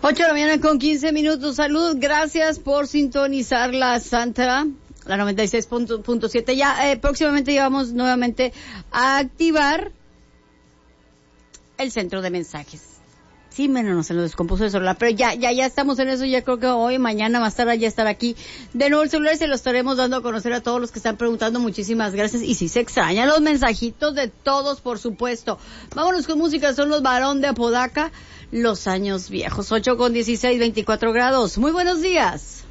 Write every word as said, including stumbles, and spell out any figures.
ocho de la mañana con quince minutos. Salud, gracias por sintonizar la Santa, la noventa y seis punto siete. Ya eh, próximamente íbamos nuevamente a activar el centro de mensajes. Sí, menos se nos descompuso el celular, pero ya, ya, ya estamos en eso. Ya creo que hoy, mañana, más tarde, ya estar aquí de nuevo el celular. Se lo estaremos dando a conocer a todos los que están preguntando. Muchísimas gracias. Y si se extrañan los mensajitos de todos, por supuesto. Vámonos con música. Son los Barón de Apodaca, Los Años Viejos. ocho con dieciséis, veinticuatro grados. Muy buenos días.